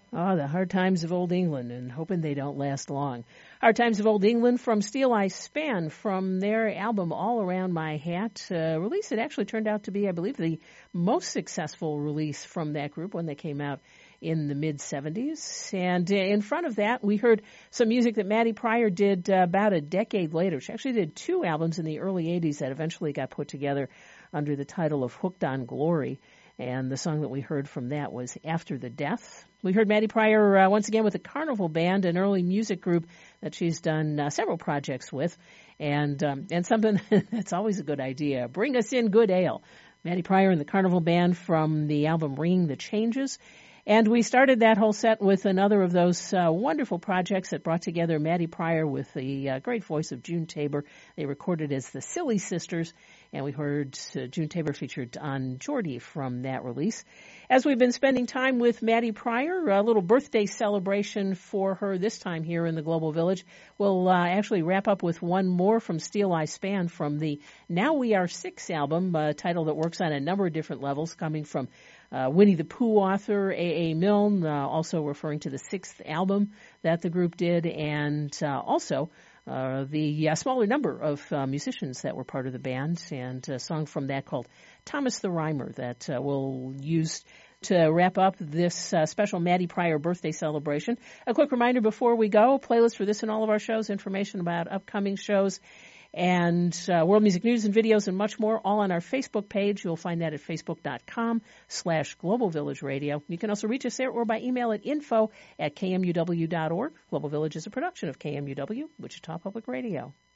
Oh, the Hard Times of Old England, and hoping they don't last long. Hard Times of Old England from Steel Eye Span, from their album All Around My Hat, release that actually turned out to be, I believe, the most successful release from that group when they came out in the mid-'70s. And in front of that, we heard some music that Maddie Pryor did about a decade later. She actually did two albums in the early '80s that eventually got put together under the title of Hooked on Glory. And the song that we heard from that was After the Death. We heard Maddie Pryor once again with the Carnival Band, an early music group that she's done several projects with. And something that's always a good idea, bring us in good ale. Maddie Pryor and the Carnival Band from the album Ringing the Changes. And we started that whole set with another of those wonderful projects that brought together Maddie Pryor with the great voice of June Tabor. They recorded as the Silly Sisters, and we heard June Tabor featured on Geordie from that release. As we've been spending time with Maddie Pryor, a little birthday celebration for her this time here in the Global Village. We'll actually wrap up with one more from Steel Eye Span from the Now We Are Six album, a title that works on a number of different levels, coming from Winnie the Pooh author A.A. Milne, also referring to the sixth album that the group did, and also the smaller number of musicians that were part of the band, and a song from that called Thomas the Rhymer that we'll use to wrap up this special Maddie Pryor birthday celebration. A quick reminder before we go, playlist for this and all of our shows, information about upcoming shows, and world music news and videos and much more, all on our Facebook page. You'll find that at facebook.com/Global Village Radio. You can also reach us there or by email at info@kmuw.org. Global Village is a production of KMUW, Wichita Public Radio.